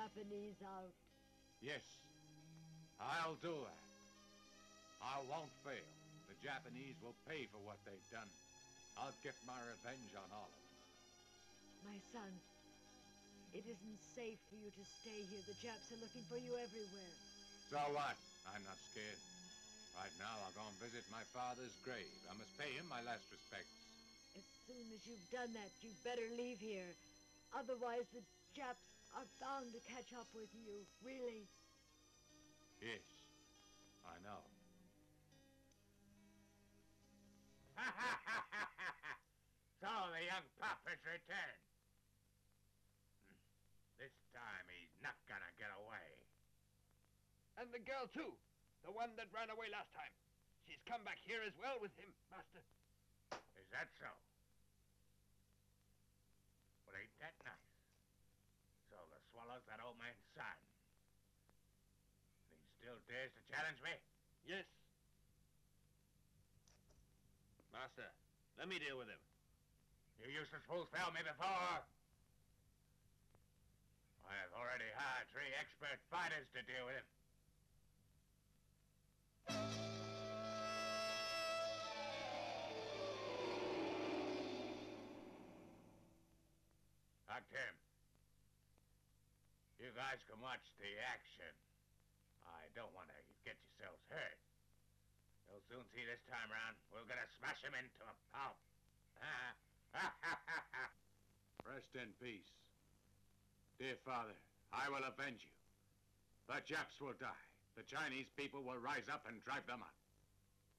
Japanese out. Yes, I'll do that. I won't fail. The Japanese will pay for what they've done. I'll get my revenge on all of them. My son, it isn't safe for you to stay here. The Japs are looking for you everywhere. So what? I'm not scared. Right now, I'll go and visit my father's grave. I must pay him my last respects. As soon as you've done that, you'd better leave here. Otherwise, the Japs are bound to catch up with you, really. Yes, I know. So the young pup has returned. This time he's not gonna get away. And the girl, too. The one that ran away last time. She's come back here as well with him, Master. Is that so? Well, ain't that nice? So the Swallow's that old man's son. And he still dares to challenge me? Yes. Master, let me deal with him. You useless fools failed me before. I have already hired 3 expert fighters to deal with him. Tim, you guys can watch the action. I don't want to get yourselves hurt. You'll soon see this time around. We're gonna smash him into a pulp. Rest in peace. Dear father, I will avenge you. The Japs will die. The Chinese people will rise up and drive them out.